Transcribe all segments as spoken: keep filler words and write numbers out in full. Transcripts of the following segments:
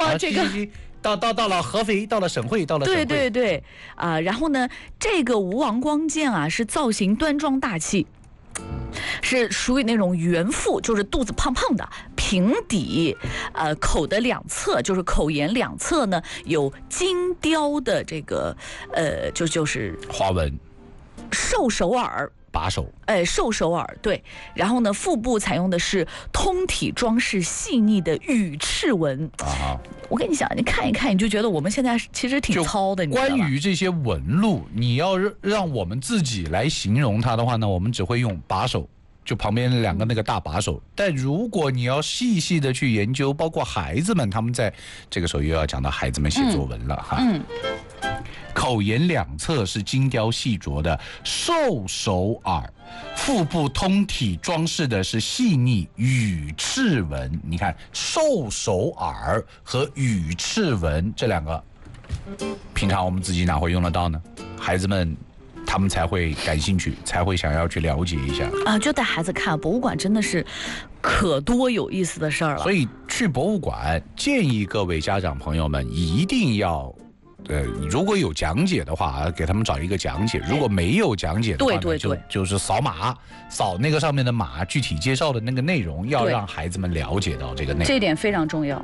啊，这个。 到到到了合肥，到了省会，到了省会。 对对对，啊、呃，然后呢，这个吴王光剑啊，是造型端庄大气，是属于那种圆腹，就是肚子胖胖的，平底，呃，口的两侧，就是口沿两侧呢有金雕的这个，呃，就就是花纹， 兽首耳。 把手， 哎，兽首耳，对。然后呢，腹部采用的是通体装饰细腻的羽翅纹。啊，我跟你讲，你看一看，你就觉得我们现在其实挺糙的。你关于这些纹路，你要让我们自己来形容它的话呢，我们只会用把手。就旁边两个那个大把手，但如果你要细细的去研究，包括孩子们，他们在这个时候又要讲到孩子们写作文了哈。嗯。口沿两侧是精雕细琢的兽首耳，腹部通体装饰的是细腻羽翅纹。你看，兽首耳和羽翅纹这两个，平常我们自己哪会用得到呢？孩子们。他们才会感兴趣，才会想要去了解一下啊！就带孩子看博物馆，真的是可多有意思的事儿了。 所以去博物馆，建议各位家长朋友们一定要，呃，如果有讲解的话，给他们找一个讲解；如果没有讲解的话呢， 对对对， 就就是扫码，扫那个上面的码，具体介绍的那个内容，要让孩子们了解到这个内容。 这一点非常重要。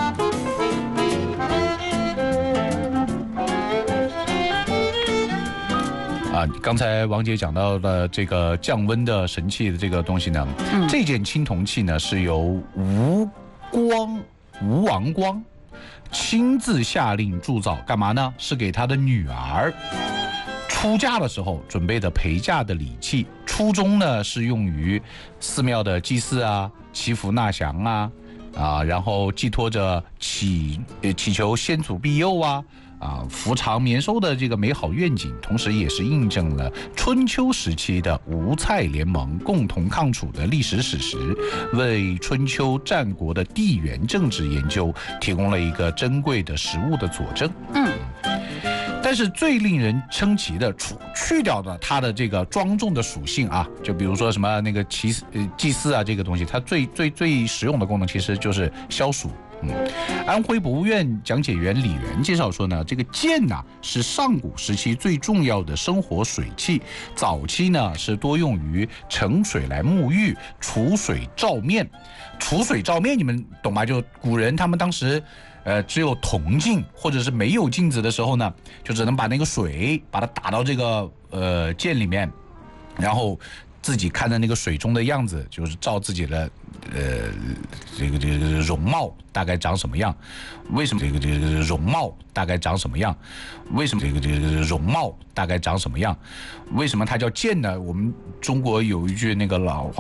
啊，刚才王姐讲到的这个降温的神器的这个东西呢，嗯、这件青铜器呢是由吴光吴王光亲自下令铸造，干嘛呢？是给他的女儿出嫁的时候准备的陪嫁的礼器，初衷呢是用于寺庙的祭祀啊、祈福纳祥啊，啊，然后寄托着祈呃祈求先祖庇佑啊。啊，福长绵收的这个美好愿景，同时也是印证了春秋时期的吴蔡联盟共同抗楚的历史史实，为春秋战国的地缘政治研究提供了一个珍贵的实物的佐证。嗯，但是最令人称奇的，除去掉的它的这个庄重的属性啊，就比如说什么那个祭呃祭祀啊这个东西，它最最最实用的功能其实就是消暑。嗯，安徽博物院讲解员李元介绍说呢，这个剑呐、啊、是上古时期最重要的生活水器，早期呢是多用于盛水来沐浴、储水照面。储水照面你们懂吗？就古人他们当时呃只有铜镜或者是没有镜子的时候呢，就只能把那个水把它打到这个呃剑里面，然后自己看的那个水中的样子，就是照自己的呃这个这个容貌大概长什么样？为什么这个这个容貌大概长什么样？为什么这个这个容貌大概长什么样？为什么它叫剑呢？我们中国有一句那个老话。